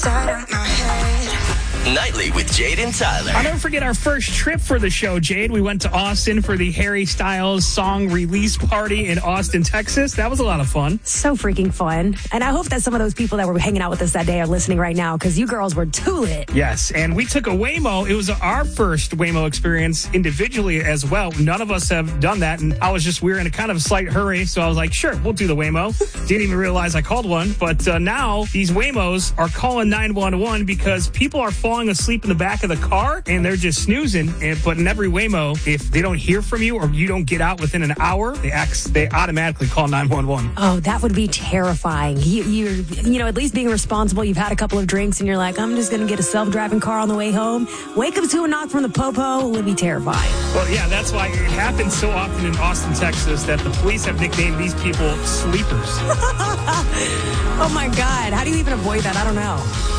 Nightly with Jade and Tyler. I'll never forget our first trip for the show, Jade. We went to Austin for the Harry Styles song release party in Austin, Texas. That was a lot of fun. So freaking fun. And I hope that some of those people that were hanging out with us that day are listening right now, because you girls were too lit. Yes, and we took a Waymo. It was our first Waymo experience individually as well. None of us have done that, and we were in a kind of a slight hurry, so I was like, sure, we'll do the Waymo. Didn't even realize I called one, but now these Waymos are calling 911 because people are falling asleep in the back of the car, and they're just snoozing. But in every Waymo, if they don't hear from you or you don't get out within an hour, they automatically call 911. Oh, that would be terrifying. You're at least being responsible. You've had a couple of drinks, and you're like, I'm just going to get a self-driving car on the way home. Wake up to a knock from the popo would be terrifying. Well, yeah, that's why it happens so often in Austin, Texas, that the police have nicknamed these people sleepers. Oh, my God. How do you even avoid that? I don't know.